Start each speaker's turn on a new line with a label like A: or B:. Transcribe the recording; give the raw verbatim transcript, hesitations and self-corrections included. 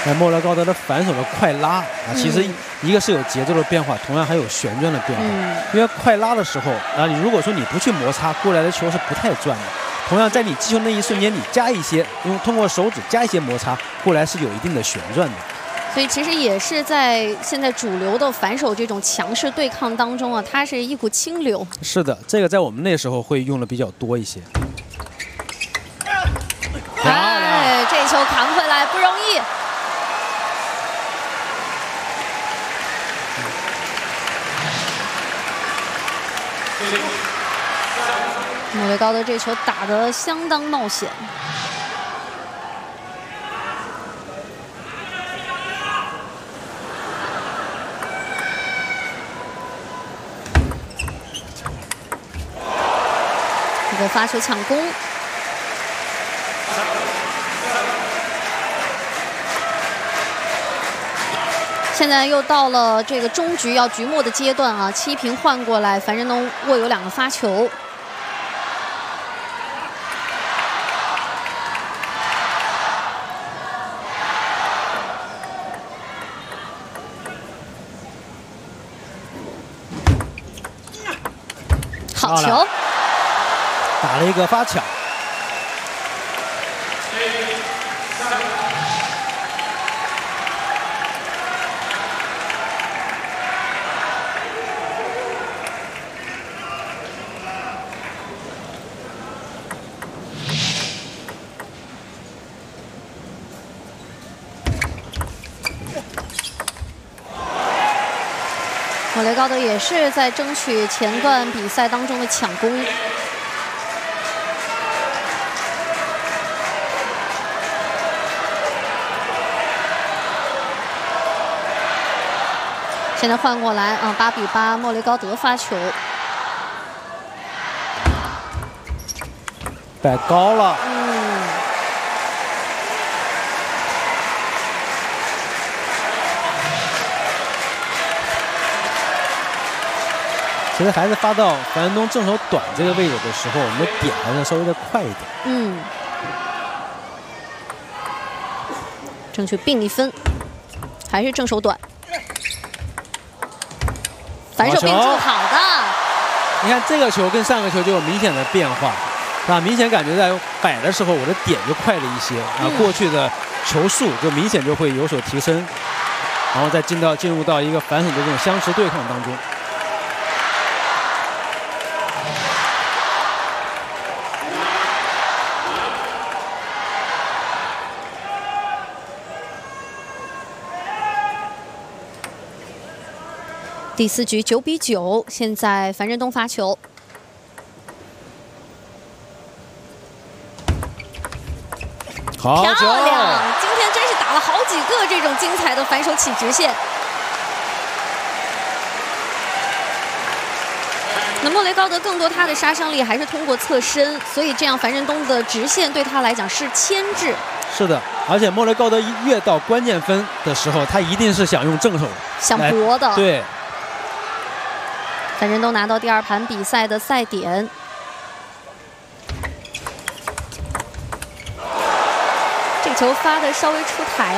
A: 那莫雷高德的反手的快拉啊，其实一个是有节奏的变化，同样还有旋转的变化。
B: 嗯、
A: 因为快拉的时候啊，你如果说你不去摩擦，过来的球是不太转的。同样，在你击球那一瞬间，你加一些用通过手指加一些摩擦，过来是有一定的旋转的。
B: 所以其实也是在现在主流的反手这种强势对抗当中啊，它是一股清流。
A: 是的，这个在我们那时候会用的比较多一些。
B: 哎，这球扛回来不容易。莫雷高德这球打得相当冒险。一个发球抢攻。现在又到了这个终局要局末的阶段啊，七平换过来，樊振东握有两个发球。好球，
A: 打了一个发抢。
B: 莫雷高德也是在争取前段比赛当中的抢攻。现在换过来啊，八比八，莫雷高德发球，
A: 摆高了。
B: 嗯。
A: 其实还是发到樊振东正手短这个位置的时候，我们的点还是稍微的快一点。
B: 嗯，争取并一分，还是正手短，反手并住，好的。
A: 你看这个球跟上个球就有明显的变化，啊，明显感觉在摆的时候我的点就快了一些，啊，过去的球速就明显就会有所提升，然后再进到进入到一个反手的这种相持对抗当中。
B: 第四局九比九，现在樊振东发球，
A: 好
B: 漂亮！今天真是打了好几个这种精彩的反手起直线。那莫雷高德更多他的杀伤力还是通过侧身，所以这样樊振东的直线对他来讲是牵制。
A: 是的，而且莫雷高德一越到关键分的时候，他一定是想用正手
B: 想搏的。
A: 对。
B: 樊振东拿到第二盘比赛的赛点，这球发的稍微出台了。